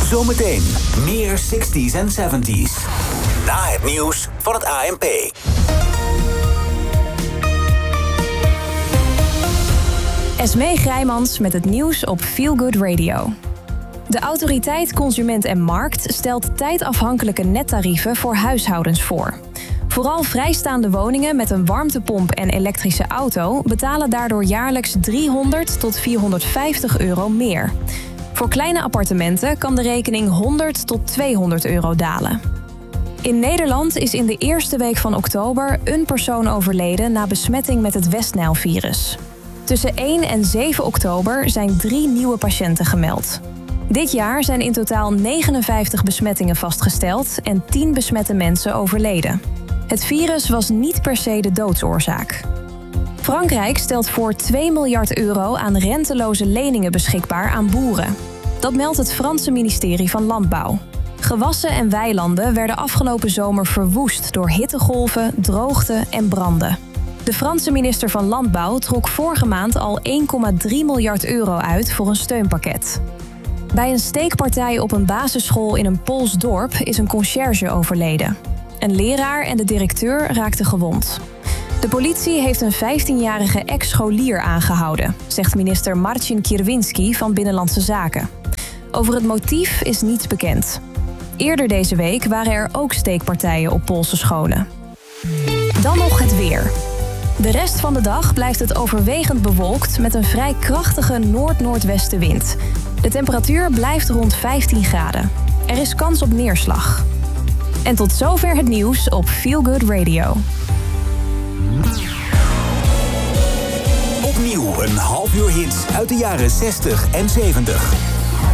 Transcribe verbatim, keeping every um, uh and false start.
Zometeen meer zestig's en zeventig's. Na het nieuws van het A N P. Esmee Grijmans met het nieuws op Feel Good Radio. De Autoriteit Consument en Markt stelt tijdafhankelijke nettarieven voor huishoudens voor. Vooral vrijstaande woningen met een warmtepomp en elektrische auto betalen daardoor jaarlijks driehonderd tot vierhonderdvijftig euro meer. Voor kleine appartementen kan de rekening honderd tot tweehonderd euro dalen. In Nederland is in de eerste week van oktober een persoon overleden na besmetting met het Westnijlvirus. Tussen één en zeven oktober zijn drie nieuwe patiënten gemeld. Dit jaar zijn in totaal negenenvijftig besmettingen vastgesteld en tien besmette mensen overleden. Het virus was niet per se de doodsoorzaak. Frankrijk stelt voor twee miljard euro aan renteloze leningen beschikbaar aan boeren. Dat meldt het Franse ministerie van Landbouw. Gewassen en weilanden werden afgelopen zomer verwoest door hittegolven, droogte en branden. De Franse minister van Landbouw trok vorige maand al één komma drie miljard euro uit voor een steunpakket. Bij een steekpartij op een basisschool in een Pools dorp is een conciërge overleden. Een leraar en de directeur raakten gewond. De politie heeft een vijftienjarige ex-scholier aangehouden, zegt minister Marcin Kierwiński van Binnenlandse Zaken. Over het motief is niets bekend. Eerder deze week waren er ook steekpartijen op Poolse scholen. Dan nog het weer. De rest van de dag blijft het overwegend bewolkt met een vrij krachtige noord-noordwestenwind. De temperatuur blijft rond vijftien graden. Er is kans op neerslag. En tot zover het nieuws op Feel Good Radio. Opnieuw een half uur hits uit de jaren zestig en zeventig.